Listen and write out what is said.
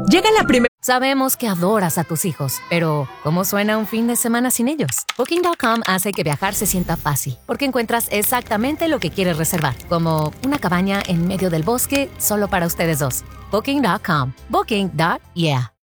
Llega la primera... Sabemos que adoras a tus hijos, pero ¿cómo suena un fin de semana sin ellos? Booking.com hace que viajar se sienta fácil, porque encuentras exactamente lo que quieres reservar, como una cabaña en medio del bosque solo para ustedes dos. Booking.com. Booking.yeah.